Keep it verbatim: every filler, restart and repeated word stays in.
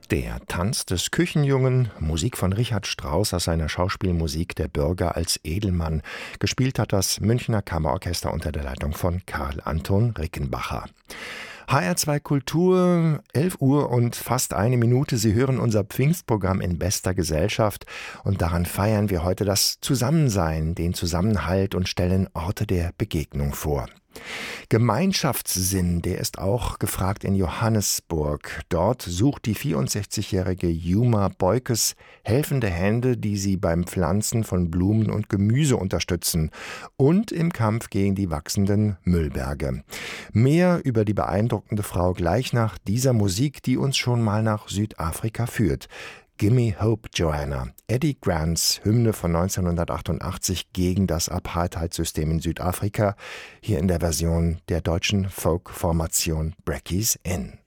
Der Tanz des Küchenjungen, Musik von Richard Strauss aus seiner Schauspielmusik Der Bürger als Edelmann. Gespielt hat das Münchner Kammerorchester unter der Leitung von Karl Anton Rickenbacher. H R zwei Kultur, elf Uhr und fast eine Minute. Sie hören unser Pfingstprogramm in bester Gesellschaft und daran feiern wir heute das Zusammensein, den Zusammenhalt und stellen Orte der Begegnung vor. Gemeinschaftssinn, der ist auch gefragt in Johannesburg. Dort sucht die vierundsechzigjährige Juma Beukes helfende Hände, die sie beim Pflanzen von Blumen und Gemüse unterstützen und im Kampf gegen die wachsenden Müllberge. Mehr über die beeindruckende Frau gleich nach dieser Musik, die uns schon mal nach Südafrika führt. Gimme Hope, Joanna, Eddie Grants Hymne von neunzehnhundertachtundachtzig gegen das Apartheidssystem in Südafrika, hier in der Version der deutschen Folk-Formation Brackies Inn.